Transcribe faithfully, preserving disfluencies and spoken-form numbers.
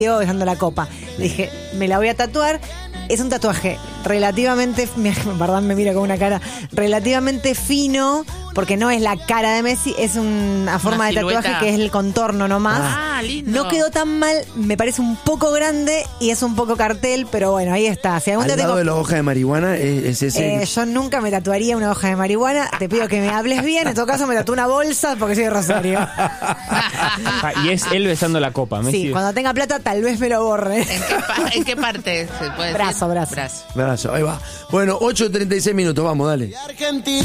dejando la copa. Le dije, me la voy a tatuar. Es un tatuaje relativamente, perdón, me mira con una cara, relativamente fino, porque no es la cara de Messi, es una forma una de silueta. Tatuaje que es el contorno nomás. Ah, lindo. No quedó tan mal, me parece un poco grande y es un poco cartel, pero bueno, ahí está. Si algún Al día lado tengo... de la hoja de marihuana es, es ese. Eh, yo nunca me tatuaría una hoja de marihuana. Te pido que me hables bien. En todo caso me tatúo una bolsa porque soy de Rosario. Ah, y es él besando la copa. Messi. Sí, cuando tenga plata tal vez me lo borre. ¿En qué, pa- ¿en qué parte se puede Brazo, decir? brazo. Brazo. Brazo, ahí va. Bueno, ocho treinta y seis minutos, vamos, dale.